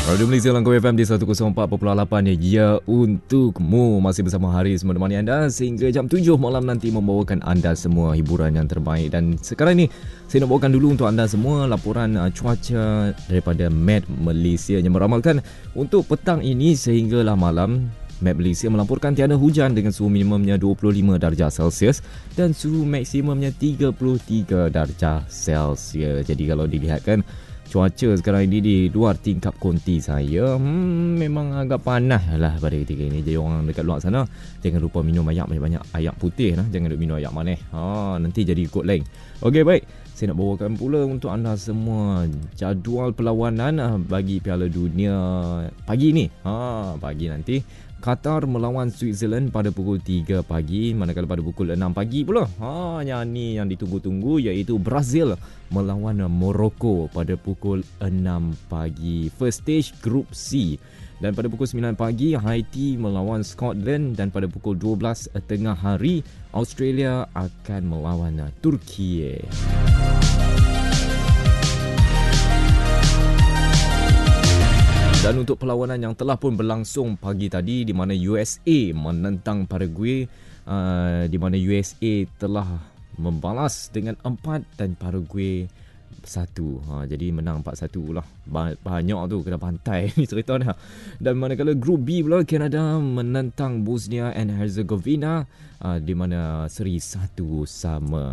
Radio Malaysia Langkawi FM di 104.8 ya untukmu. Masih bersama Haris menemani anda sehingga jam 7 malam nanti membawakan anda semua hiburan yang terbaik. Dan sekarang ni saya nak bawakan dulu untuk anda semua laporan cuaca daripada Met Malaysia yang meramalkan untuk petang ini sehinggalah malam. Met Malaysia melaporkan tiada hujan dengan suhu minimumnya 25 darjah Celsius dan suhu maksimumnya 33 darjah Celsius. Jadi kalau dilihatkan cuaca sekarang ini di luar tingkap konti saya memang agak panas lah pada ketika ini. Jadi orang dekat luar sana jangan lupa minum air banyak-banyak, air putih lah. Jangan minum air manis. Nanti jadi ikut lain. Okey, baik. Saya nak bawakan pula untuk anda semua jadual perlawanan bagi Piala Dunia pagi ni. Pagi nanti Qatar melawan Switzerland pada pukul 3 pagi, manakala pada pukul 6 pagi pula yang ditunggu-tunggu iaitu Brazil melawan Morocco pada pukul 6 pagi. First stage Group C. Dan pada pukul 9 pagi Haiti melawan Scotland dan pada pukul 12 tengah hari Australia akan melawan Turki. Dan untuk perlawanan yang telah pun berlangsung pagi tadi di mana USA menentang Paraguay, di mana USA telah membalas dengan 4 dan Paraguay 1. Jadi menang 4-1 lah. Banyak tu kena pantai ni cerita dah. Dan manakala Grup B pula Canada menentang Bosnia and Herzegovina, di mana seri 1 sama.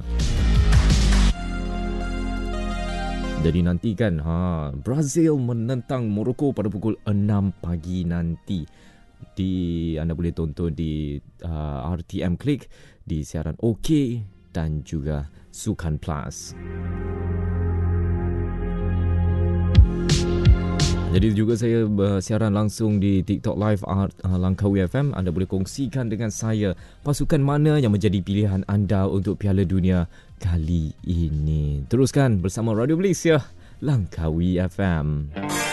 Jadi nantikan Brazil menentang Morocco pada pukul 6 pagi nanti. Anda boleh tonton di RTM Click, di siaran OK dan juga Sukan Plus. Jadi juga saya bersiaran langsung di TikTok Live Langkawi FM. Anda boleh kongsikan dengan saya pasukan mana yang menjadi pilihan anda untuk Piala Dunia kali ini. Teruskan bersama Radio Malaysia Langkawi FM.